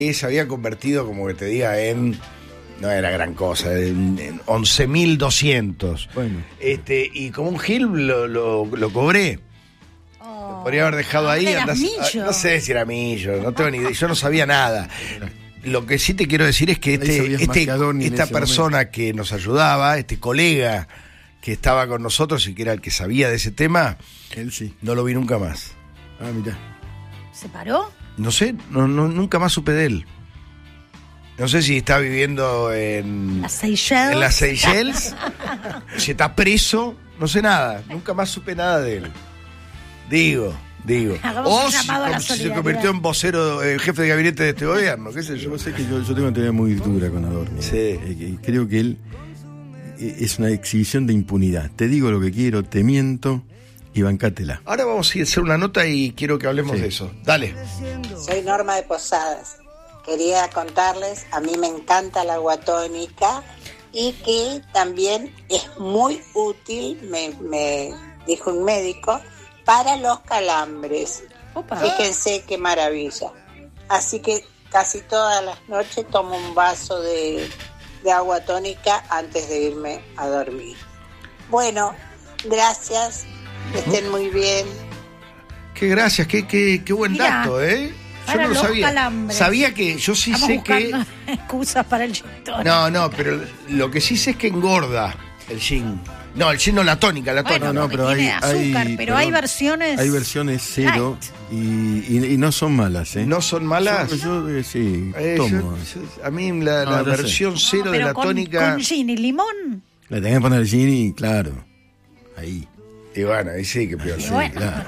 Y se había convertido, como que te diga, no era gran cosa, en 11.200. Bueno. Y como un gil lo cobré. Lo podría haber dejado ahí. No sé si era millo, no tengo ni idea. Yo no sabía nada. Lo que sí te quiero decir es que esta persona que nos ayudaba, este colega que estaba con nosotros y que era el que sabía de ese tema, él sí. No lo vi nunca más. Ah, mirá. ¿Se paró? No sé, nunca más supe de él. No sé si está viviendo en las Seychelles. En las Seychelles. Si está preso, no sé nada. Nunca más supe nada de él. Digo. O si se convirtió en vocero, jefe de gabinete de este gobierno, qué sé yo. Yo sé que yo tengo una teoría muy dura con Adorni. Sí. Creo que él es una exhibición de impunidad. Te digo lo que quiero, te miento y bancátela. Ahora vamos a hacer una nota y quiero que hablemos de eso. Dale. Soy Norma de Posadas. Quería contarles, a mí me encanta la agua tónica y que también es muy útil, me dijo un médico, para los calambres. Opa. Fíjense qué maravilla. Así que casi todas las noches tomo un vaso de agua tónica antes de irme a dormir. Bueno, gracias, que estén muy bien. Qué gracias, qué buen dato, ¿eh? Yo no lo sabía. Calambres. Sabía que, yo sí sé que... excusas para el gin tónico. No, pero lo que sí sé es que engorda el gin. No, el gin no, la tónica. Bueno, no, pero tiene azúcar, pero hay versiones... Hay versiones cero y no son malas, ¿eh? ¿No son malas? Yo sí, tomo. A mí la versión cero de la tónica... ¿Con gin y limón? Le tenés que poner el gin y claro, ahí. Y bueno, ahí sí, que peor. Y Sí, bueno. claro.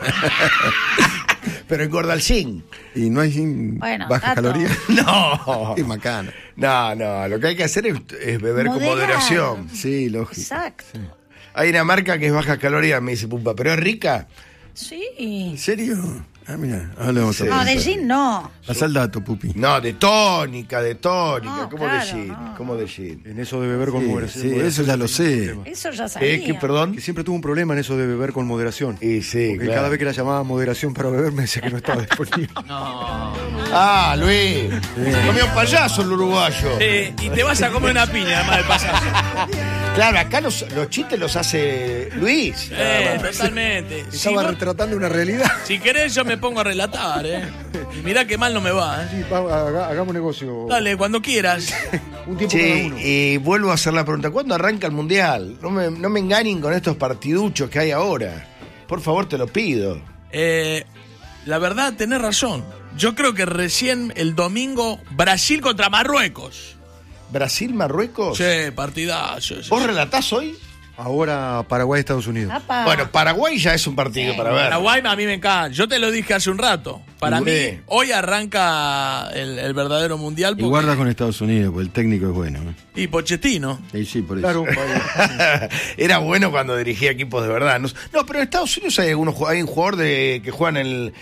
Pero engorda el gin. Y no hay gin baja calorías. No. Qué macana. No, lo que hay que hacer es beber con moderación. Sí, lógico. Exacto. Sí. Hay una marca que es baja calorías, me dice Pumpa, pero es rica. Sí. ¿En serio? Ah, mira, ahora le vamos a No, de gin no. Pasa el dato, Pupi. No, de tónica. No, ¿Cómo claro, de gin? no. ¿Cómo de gin? En eso de beber con moderación. Sí, eso ya lo sé. Eso ya sabía. ¿Qué, perdón? Que siempre tuvo un problema en eso de beber con moderación. Y sí, Porque claro. cada vez que la llamaba moderación para beber me decía que no estaba disponible. Ah, Luis. Comió un payaso el uruguayo. Y te vas a comer una piña, además del pasaje. Claro, acá los chistes los hace Luis. Totalmente. Estaba retratando una realidad. Si querés, yo me pongo a relatar, Y mirá que mal no me va, Sí, hagamos negocio. Dale, cuando quieras. Un tiempo cada uno. Y vuelvo a hacer la pregunta. ¿Cuándo arranca el Mundial? No me engañen con estos partiduchos que hay ahora. Por favor, te lo pido. La verdad, tenés razón. Yo creo que recién el domingo Brasil contra Marruecos. ¿Brasil-Marruecos? Sí, partidazo. ¿Vos relatás hoy? Ahora Paraguay-Estados Unidos. Apa. Bueno, Paraguay ya es un partido para ver. Paraguay a mí me encanta. Yo te lo dije hace un rato. Para Sí. mí, hoy arranca el verdadero mundial. Y guarda con Estados Unidos, porque el técnico es bueno. Y Pochettino. Sí, por eso. Claro, Era bueno cuando dirigía equipos de verdad. No, pero en Estados Unidos hay un jugador que juega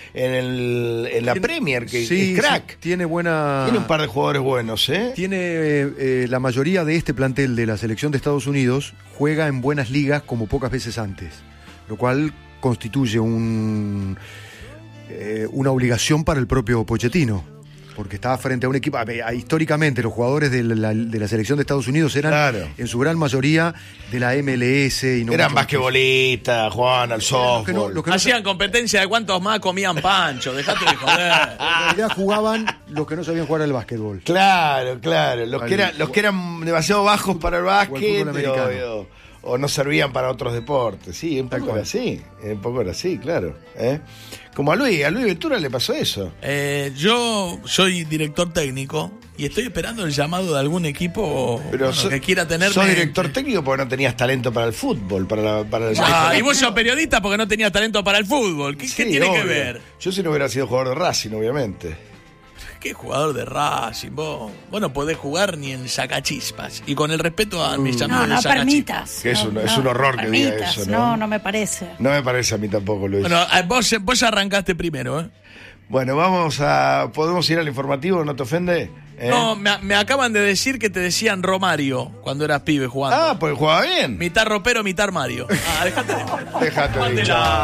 en la Premier, que sí, es crack. sí, tiene buena. Tiene un par de jugadores buenos, ¿eh? Tiene la mayoría de este plantel de la selección de Estados Unidos juega en buenas ligas como pocas veces antes, lo cual constituye una obligación para el propio Pochettino, porque estaba frente a un equipo. Históricamente los jugadores de la selección de Estados Unidos eran en su gran mayoría de la MLS y no eran basquetbolistas, jugaban al softball. Hacían competencia de cuántos más comían pancho. Dejate de joder. En realidad jugaban los que no sabían jugar al básquetbol. Claro. Los que eran demasiado bajos para el básquet o no servían para otros deportes. Sí, un poco era así, claro. Como a Luis Ventura le pasó eso. Yo soy director técnico y estoy esperando el llamado de algún equipo que quiera tenerme. ¿Sos director técnico porque no tenías talento para el fútbol? Y vos sos periodista porque no tenías talento para el fútbol. ¿Qué tiene que ver? Yo si no hubiera sido jugador de Racing, obviamente. ¿Qué jugador de Racing? Vos no podés jugar ni en sacachispas. Y con el respeto a mis amigos de No sacachispas. permitas. Que es un horror que diga eso, ¿no? No me parece. No me parece a mí tampoco, Luis. Bueno, vos arrancaste primero, Bueno, ¿podemos ir al informativo? ¿No te ofende? No, me acaban de decir que te decían Romario cuando eras pibe jugando. Ah, pues jugaba bien. Mitad ropero, mitad Mario. Dejate de Déjate de hinchar.